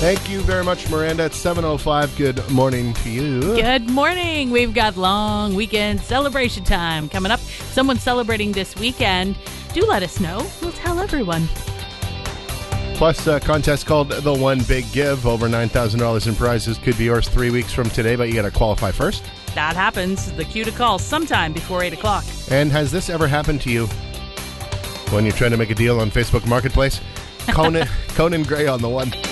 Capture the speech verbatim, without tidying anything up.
Thank you very much, Miranda. It's seven oh five. Good morning to you. Good morning. We've got long weekend celebration time coming up. Someone celebrating this weekend. Do let us know. We'll tell everyone. Plus, a contest called The One Big Give. Over nine thousand dollars in prizes could be yours three weeks from today, but you got to qualify first. That happens. The cue to call sometime before eight o'clock. And has this ever happened to you when you're trying to make a deal on Facebook Marketplace? Conan, Conan Gray on the one.